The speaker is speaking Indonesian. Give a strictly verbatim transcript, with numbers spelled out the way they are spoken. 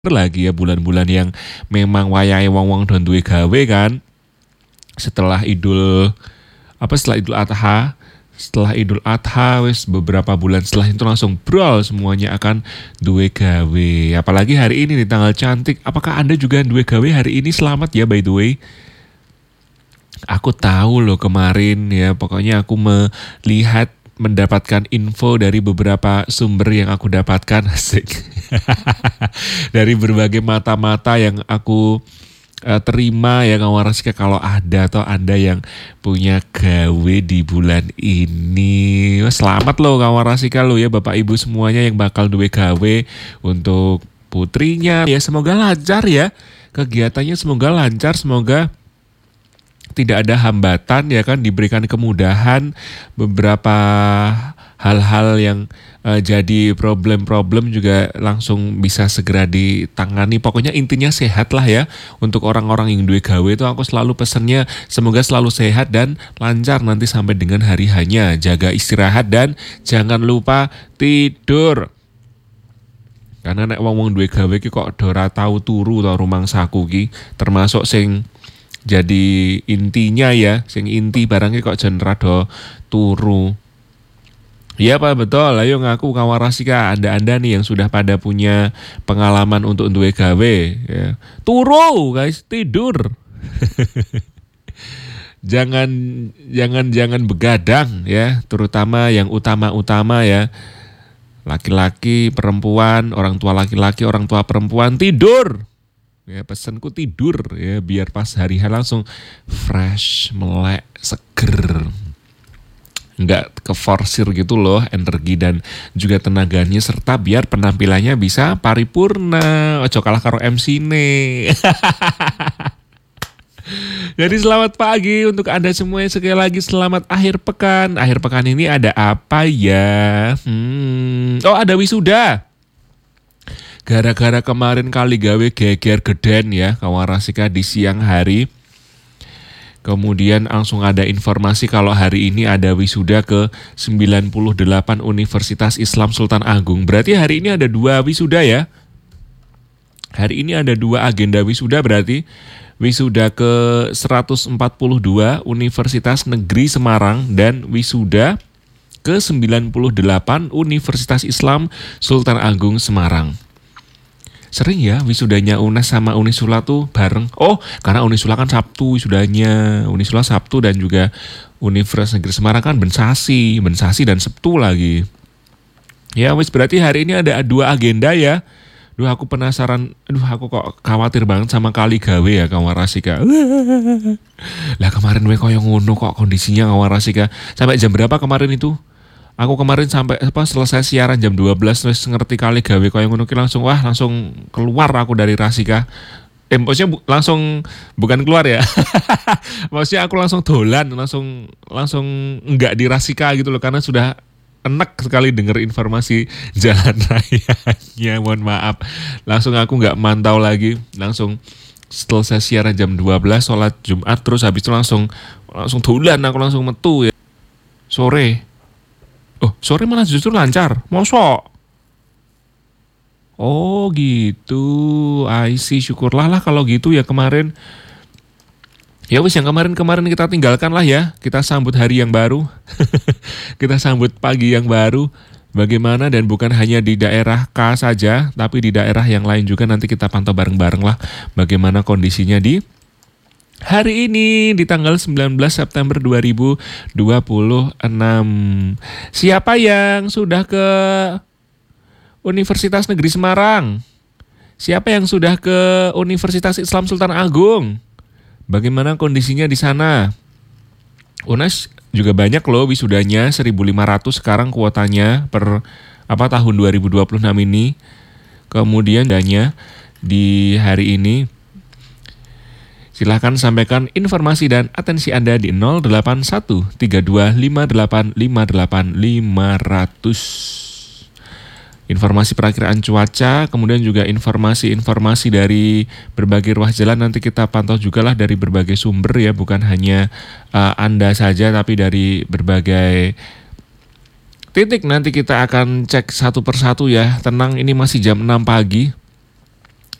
Lagi ya bulan-bulan yang memang wayahe wong-wong do duwe gawe kan. Setelah Idul apa setelah Idul Adha, setelah Idul Adha wis beberapa bulan setelah itu langsung brol semuanya akan duwe gawe. Apalagi hari ini di tanggal cantik. Apakah Anda juga duwe gawe hari ini? Selamat ya by the way. Aku tahu loh kemarin ya, pokoknya aku melihat mendapatkan info dari beberapa sumber yang aku dapatkan asik. Dari berbagai mata-mata yang aku uh, terima ya kawan Rasika, kalau ada atau Anda yang punya gawe di bulan ini. Selamat loh kawan Rasika lo ya, Bapak Ibu semuanya yang bakal duwe gawe untuk putrinya. Ya semoga lancar ya kegiatannya, semoga lancar, semoga tidak ada hambatan ya kan, diberikan kemudahan beberapa hal-hal yang uh, jadi problem-problem juga langsung bisa segera ditangani. Pokoknya intinya sehat lah ya untuk orang-orang yang duwe gawe itu. Aku selalu pesennya semoga selalu sehat dan lancar nanti sampai dengan hari hanya. Jaga istirahat dan jangan lupa tidur. Karena nek wong-wong duwe gawe ki kok ora tau turu to rumangsaku ki, termasuk sing jadi intinya ya, sing inti barangnya kok jen rada turu. Iya Pak, betul. Ayo ngaku kawan Rasika, Anda-anda nih yang sudah pada punya pengalaman untuk duwe gawe ya. Turu guys, tidur. jangan jangan jangan begadang ya, terutama yang utama-utama ya. Laki-laki, perempuan, orang tua laki-laki, orang tua perempuan tidur. Ya pesanku tidur ya, biar pas hari hari langsung fresh, melek, seger. Enggak keforsir gitu loh energi dan juga tenaganya, serta biar penampilannya bisa paripurna. Ojo kalah karo M C ne. Jadi selamat pagi untuk Anda semua, sekali lagi selamat akhir pekan. Akhir pekan ini ada apa ya? Hmm. Oh ada wisuda. Gara-gara kemarin kali gawe geger geden ya kawan Rasika di siang hari. Kemudian langsung ada informasi kalau hari ini ada wisuda ke sembilan puluh delapan Universitas Islam Sultan Agung. Berarti hari ini ada dua wisuda ya. Hari ini ada dua agenda wisuda berarti. Wisuda ke seratus empat puluh dua Universitas Negeri Semarang dan wisuda ke sembilan puluh delapan Universitas Islam Sultan Agung Semarang. Sering ya wisudanya U N E S sama Unisula tuh bareng. Oh, karena Unisula kan Sabtu wisudanya. Unisula Sabtu dan juga Universitas Negeri Semarang kan Bensasi, Bensasi dan Sabtu lagi. Ya wis, berarti hari ini ada dua agenda ya. Duh aku penasaran, aduh aku kok khawatir banget sama kali gawe ya kawan Rasika. Lah kemarin we koyo ngono kok kondisinya kawan Rasika. Sampai jam berapa kemarin itu? Aku kemarin sampai apa selesai siaran jam dua belas wis ngerti kali gawe koyo ngono ki, langsung wah langsung keluar aku dari Rasika. Eh maksudnya bu, langsung bukan keluar ya. Maksudnya aku langsung dolan, langsung langsung enggak di Rasika gitu loh, karena sudah enak sekali dengar informasi jalan rayanya. Mohon maaf. Langsung aku enggak mantau lagi. Langsung selesai siaran jam dua belas sholat Jumat, terus habis itu langsung langsung dolan aku, langsung metu ya. Sore. Oh, sore malah justru lancar. Mosok. Oh, gitu. I see, syukurlah lah kalau gitu ya kemarin. Ya wis, yang kemarin-kemarin kita tinggalkan lah ya. Kita sambut hari yang baru. Kita sambut pagi yang baru. Bagaimana, dan bukan hanya di daerah K saja, tapi di daerah yang lain juga nanti kita pantau bareng-bareng lah bagaimana kondisinya di hari ini di tanggal sembilan belas September dua ribu dua puluh enam. Siapa yang sudah ke Universitas Negeri Semarang? Siapa yang sudah ke Universitas Islam Sultan Agung? Bagaimana kondisinya di sana? U N E S juga banyak loh wisudanya, seribu lima ratus sekarang kuotanya per apa tahun dua ribu dua puluh enam ini. Kemudian danya di hari ini. Silahkan sampaikan informasi dan atensi Anda di nol delapan satu tiga dua lima delapan lima delapan lima nol nol. Informasi perakiraan cuaca, kemudian juga informasi-informasi dari berbagai ruas jalan nanti kita pantau juga lah dari berbagai sumber ya, bukan hanya uh, Anda saja tapi dari berbagai titik nanti kita akan cek satu persatu ya. Tenang, ini masih jam enam pagi.